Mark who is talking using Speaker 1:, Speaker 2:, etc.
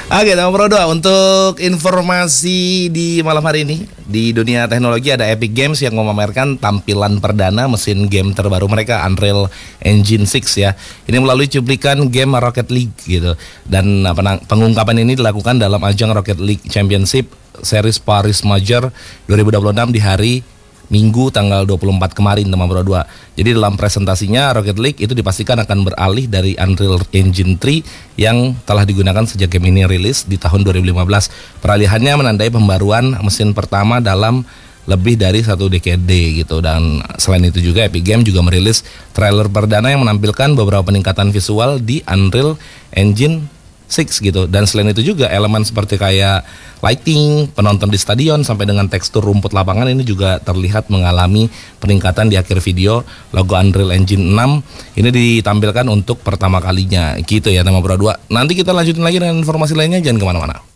Speaker 1: Oke, nomor Pro 2 untuk informasi di malam hari ini di dunia teknologi ada Epic Games yang memamerkan tampilan perdana mesin game terbaru mereka Unreal Engine 6 ya. Ini melalui cuplikan game Rocket League gitu. Dan pengungkapan ini dilakukan dalam ajang Rocket League Championship Series Paris Major 2026 di hari Minggu tanggal 24 kemarin teman Pro 2. Jadi dalam presentasinya Rocket League itu dipastikan akan beralih dari Unreal Engine 3 yang telah digunakan sejak game ini rilis di tahun 2015. Peralihannya menandai pembaruan mesin pertama dalam lebih dari satu dekade gitu. Dan selain itu juga Epic Games juga merilis trailer perdana yang menampilkan beberapa peningkatan visual di Unreal Engine 6 gitu. Dan selain itu juga elemen seperti kayak lighting, penonton di stadion sampai dengan tekstur rumput lapangan ini juga terlihat mengalami peningkatan di akhir video. Logo Unreal Engine 6 ini ditampilkan untuk pertama kalinya gitu ya teman Pro 2. Nanti kita lanjutin lagi dengan informasi lainnya, jangan kemana-mana.